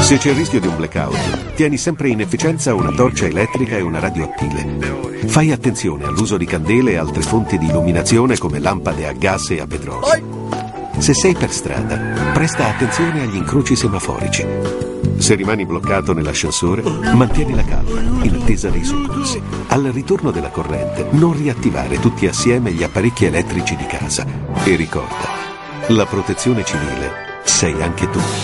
Se c'è il rischio di un blackout, tieni sempre in efficienza una torcia elettrica e una radio a pile. Fai attenzione all'uso di candele e altre fonti di illuminazione come lampade a gas e a petrolio. Se sei per strada, presta attenzione agli incroci semaforici. Se rimani bloccato nell'ascensore, mantieni la calma, in attesa dei soccorsi. Al ritorno della corrente, non riattivare tutti assieme gli apparecchi elettrici di casa. E ricorda, la protezione civile sei anche tu.